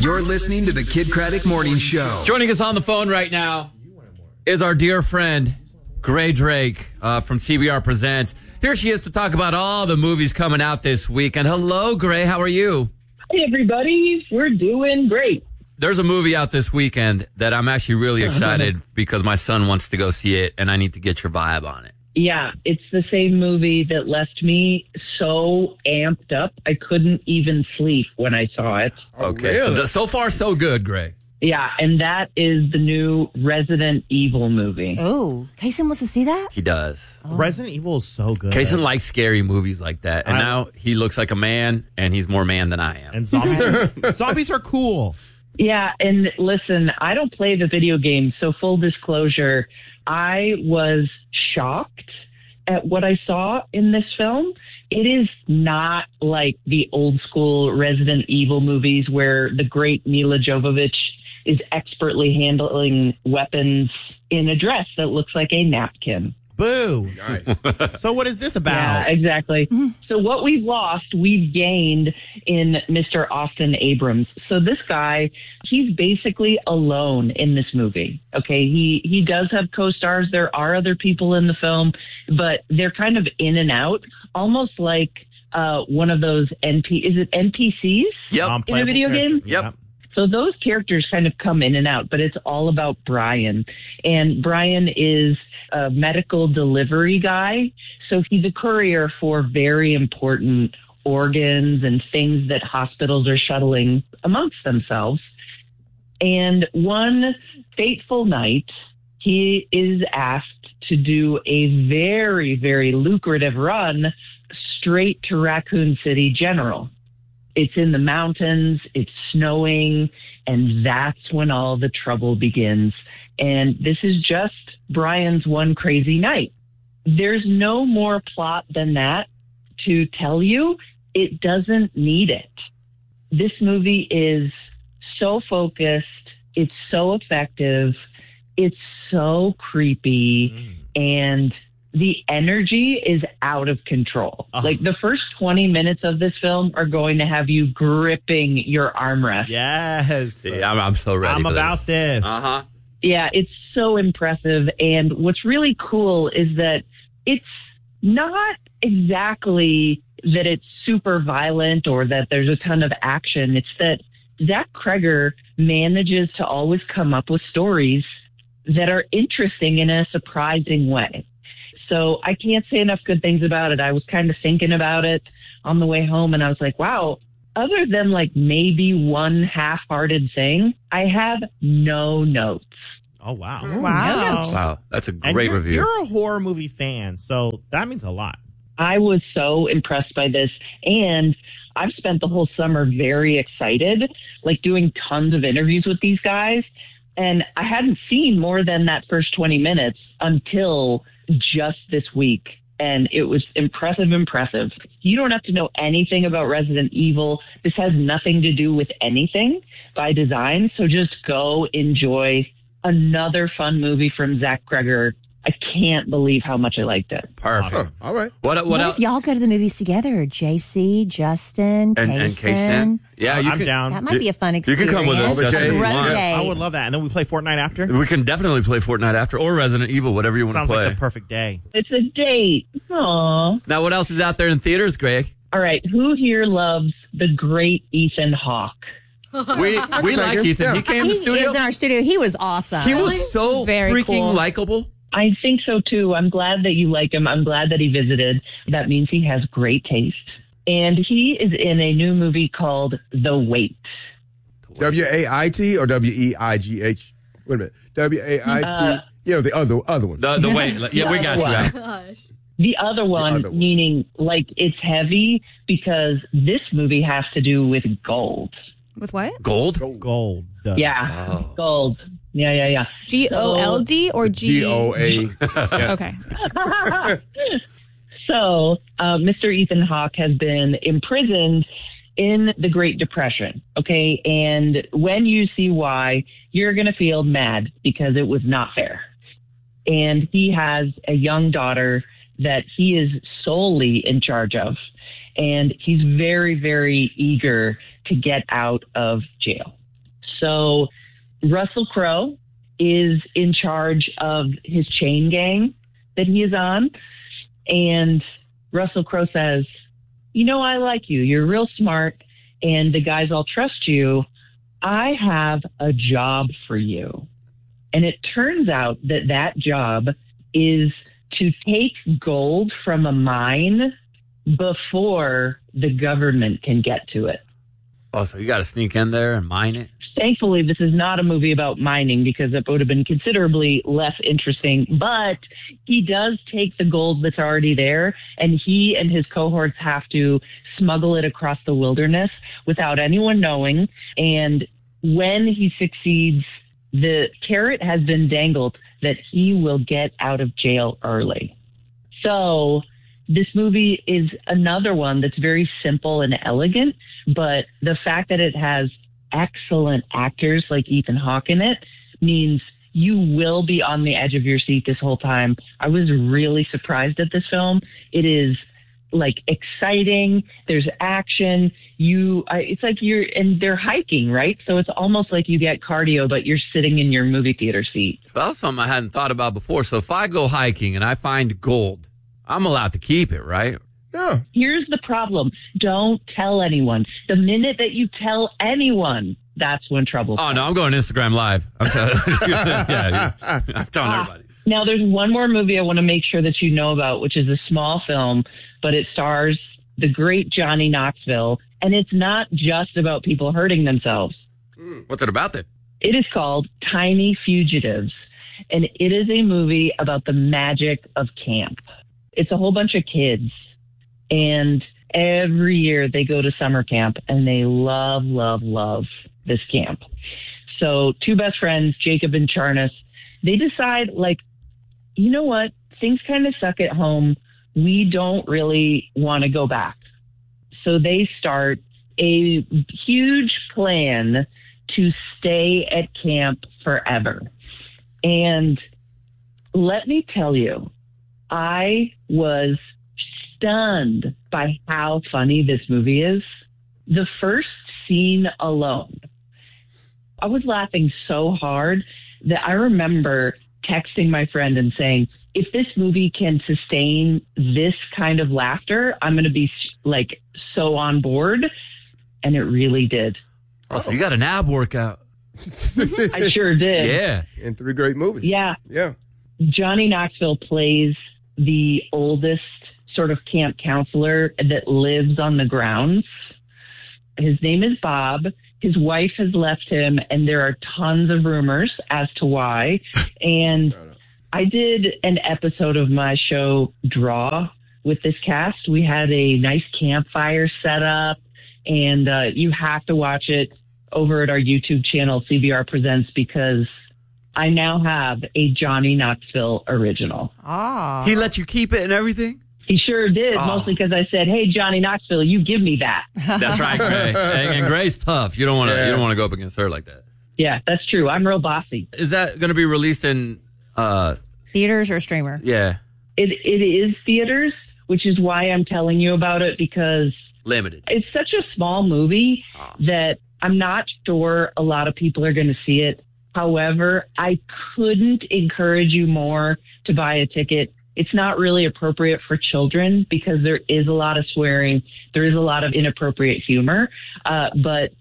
You're listening to the Kid Craddock Morning Show. Joining us on the phone right now is our dear friend, Gray Drake from CBR Presents. Here she is to talk about all the movies coming out this week. And hello, Gray. How are you? Hey, everybody. We're doing great. There's a movie out this weekend that I'm actually really excited because my son wants to go see it, and I need to get your vibe on it. Yeah, it's the same movie that left me so amped up I couldn't even sleep when I saw it. Okay. Really? So far, so good, Gray. Yeah, and that is the new Resident Evil movie. Oh, Kason wants to see that? He does. Resident Evil is so good. Kason likes scary movies like that, and now he looks like a man, and he's more man than I am. And zombies are cool. Yeah, and listen, I don't play the video game, so full disclosure, I was shocked at what I saw in this film. It is not like the old school Resident Evil movies where the great Mila Jovovich is expertly handling weapons in a dress that looks like a napkin. Boo. Nice. So what is this about? Yeah, exactly. So what we've lost, we've gained in Mr. Austin Abrams. So this guy, he's basically alone in this movie. Okay, he does have co-stars. There are other people in the film, but they're kind of in and out, almost like one of those NPCs Yep. in a video game? Yep. So those characters kind of come in and out, but it's all about Brian. And Brian is a medical delivery guy. So he's a courier for very important organs and things that hospitals are shuttling amongst themselves. And one fateful night, he is asked to do a very, very lucrative run straight to Raccoon City General. It's in the mountains, it's snowing, and that's when all the trouble begins. And this is just Brian's one crazy night. There's no more plot than that to tell you. It doesn't need it. This movie is so focused. It's so effective. It's so creepy. And the energy is out of control. Like the first 20 minutes of this film are going to have you gripping your armrest. Yes. Yeah, I'm so ready. I'm for about this. Uh-huh. Yeah, it's so impressive. And what's really cool is that it's not exactly that it's super violent or that there's a ton of action. It's that Zach Cregger manages to always come up with stories that are interesting in a surprising way. So I can't say enough good things about it. I was kind of thinking about it on the way home, and I was like, wow, other than like maybe one half-hearted thing, I have no notes. Oh, wow. Wow, that's a And great review. You're a horror movie fan, so that means a lot. I was so impressed by this, and I've spent the whole summer very excited, like doing tons of interviews with these guys, and I hadn't seen more than that first 20 minutes until just this week, and it was impressive. You don't have to know anything about Resident Evil. This has nothing to do with anything by design, so just go enjoy another fun movie from Zach Cregger. I can't believe how much I liked it. Perfect. All right. What What else? if y'all go to the movies together? JC, Justin, And Kason. Yeah, I'm can, down. That might be a fun You experience. can come with us. Over Justin, if you Road want. day. I would love that. And then we play Fortnite after? We can definitely play Fortnite after, or Resident Evil, whatever you want to Sounds play. like the perfect day. It's a date. Aww. Now, what else is out there in theaters, Greg? All right, who here loves the great Ethan Hawke? We like him. Ethan. Yeah. He came He to the is studio. in our studio. He was awesome. He was so Very freaking cool. likable. I think so too. I'm glad that you like him. I'm glad that he visited. That means he has great taste. And he is in a new movie called The Wait. W-A-I-T or W-E-I-G-H? Wait a minute. W-A-I-T. The other one. The wait. Yeah, we got you out. The other one, other one. meaning like it's heavy because this movie has to do with gold. With what? Gold? Gold. Yeah, Oh. gold. Yeah. GOLD or G-O-A. Okay. So, Mr. Ethan Hawke has been imprisoned in the Great Depression, okay? And when you see why, you're going to feel mad because it was not fair. And he has a young daughter that he is solely in charge of. And he's very, very eager to get out of jail. So Russell Crowe is in charge of his chain gang that he is on. And Russell Crowe says, you know, I like you. You're real smart. And the guys all trust you. I have a job for you. And it turns out that that job is to take gold from a mine before the government can get to it. Oh, so you got to sneak in there and mine it? Thankfully, this is not a movie about mining because it would have been considerably less interesting. But he does take the gold that's already there, and he and his cohorts have to smuggle it across the wilderness without anyone knowing. And when he succeeds, the carrot has been dangled that he will get out of jail early. So this movie is another one that's very simple and elegant, but the fact that it has excellent actors like Ethan Hawke in it means you will be on the edge of your seat this whole time. I was really surprised at this film. It is like exciting. There's action. It's like and they're hiking, right? So it's almost like you get cardio, but you're sitting in your movie theater seat. Well, that's something I hadn't thought about before. So if I go hiking and I find gold, I'm allowed to keep it, right? No. Here's the problem. Don't tell anyone. The minute that you tell anyone, that's when trouble Oh, comes. no, I'm going Instagram Live. I'm telling I'm telling everybody. Now, there's one more movie I want to make sure that you know about, which is a small film, but it stars the great Johnny Knoxville, and it's not just about people hurting themselves. What's it about then? It is called Tiny Fugitives, and it is a movie about the magic of camp. It's a whole bunch of kids, and every year they go to summer camp, and they love, love, love this camp. So two best friends, Jacob and Charnas, they decide, like, you know what? Things kind of suck at home. We don't really want to go back. So they start a huge plan to stay at camp forever. And let me tell you, I was stunned by how funny this movie is. The first scene alone, I was laughing so hard that I remember texting my friend and saying, if this movie can sustain this kind of laughter, I'm going to be like so on board. And it really did. Oh, so you got an ab workout. I sure did. Yeah. And 3 great movies. Yeah. Yeah. Johnny Knoxville plays the oldest sort of camp counselor that lives on the grounds. His name is Bob. His wife has left him, and there are tons of rumors as to why. And I did an episode of my show, Draw, with this cast. We had a nice campfire set up, and you have to watch it over at our YouTube channel, CBR Presents, because I now have a Johnny Knoxville original. Ah. He let you keep it and everything? He sure did, Oh. mostly because I said, hey, Johnny Knoxville, you give me that. That's right, Gray. And Gray's tough. You don't want to go up against her like that. Yeah, that's true. I'm real bossy. Is that going to be released in Theaters or streamer? yeah, It is theaters, which is why I'm telling you about it, because limited? it's such a small movie that I'm not sure a lot of people are going to see it. However, I couldn't encourage you more to buy a ticket. It's not really appropriate for children because there is a lot of swearing. There is a lot of inappropriate humor. But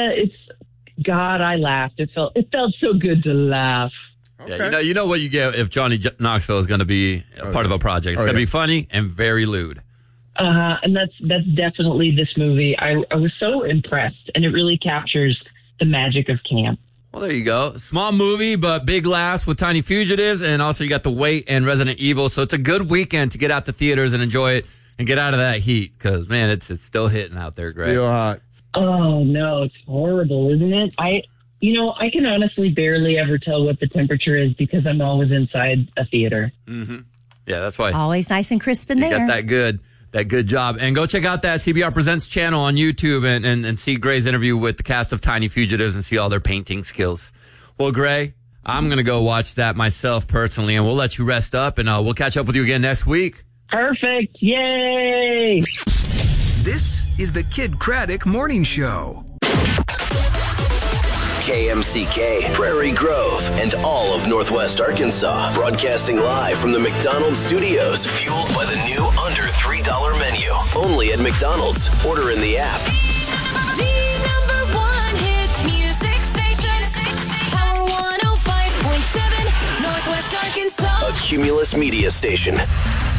God, I laughed. It felt so good to laugh. Okay. Yeah, you know what you get if Johnny Knoxville is going to be a part of a project. It's going to be funny and very lewd. And that's definitely this movie. I was so impressed, and it really captures the magic of camp. Well, there you go. Small movie, but big laughs with Tiny Fugitives. And also you got The Wait and Resident Evil. So it's a good weekend to get out to theaters and enjoy it and get out of that heat. Because, man, it's still hitting out there, Greg. Real hot. Oh, no, it's horrible, isn't it? I can honestly barely ever tell what the temperature is because I'm always inside a theater. Mm-hmm. Yeah, that's why Always nice and crisp in you there. got that good job. And go check out that CBR Presents channel on YouTube and see Gray's interview with the cast of Tiny Fugitives and see all their painting skills. Well, Gray, I'm going to go watch that myself personally, and we'll let you rest up, and we'll catch up with you again next week. Perfect. Yay! This is the Kid Craddock Morning Show. KMCK, Prairie Grove, and all of Northwest Arkansas. Broadcasting live from the McDonald's studios, fueled by the new under $3 menu. Only at McDonald's. Order in the app. The number one hit music station. Power 105.7, Northwest Arkansas. A Cumulus Media Station.